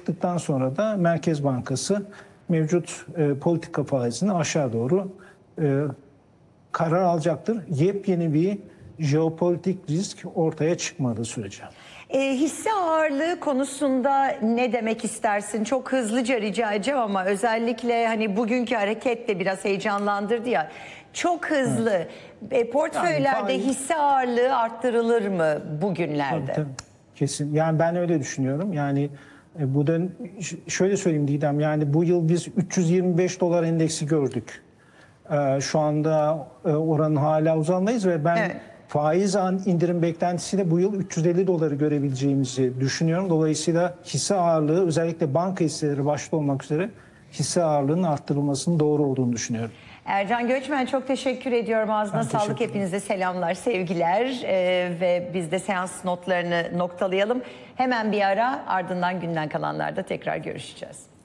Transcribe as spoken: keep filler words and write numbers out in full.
çıktıktan sonra da Merkez Bankası mevcut e, politika faizini aşağı doğru e, karar alacaktır. Yepyeni bir jeopolitik risk ortaya çıkmadığı sürece. E, hisse ağırlığı konusunda ne demek istersin? Çok hızlıca rica edeceğim ama özellikle hani bugünkü hareket de biraz heyecanlandırdı ya. Çok hızlı. Evet. E, portföylerde yani, hisse ağırlığı arttırılır mı bugünlerde? Tabii, tabii. Kesin. Yani ben öyle düşünüyorum. Yani e, bu dön şöyle söyleyeyim Didem. Yani bu yıl biz üç yüz yirmi beş dolar endeksi gördük. E, şu anda e, oranın hala uzağındayız ve ben evet. faiz indirim beklentisiyle bu yıl üç yüz elli doları görebileceğimizi düşünüyorum. Dolayısıyla hisse ağırlığı, özellikle banka hisseleri başta olmak üzere hisse ağırlığının arttırılmasının doğru olduğunu düşünüyorum. Ercan Göçmen, çok teşekkür ediyorum. Ağzına sağlık. Hepinize selamlar, sevgiler ee, ve biz de seans notlarını noktalayalım. Hemen bir ara, ardından günden kalanlarda tekrar görüşeceğiz.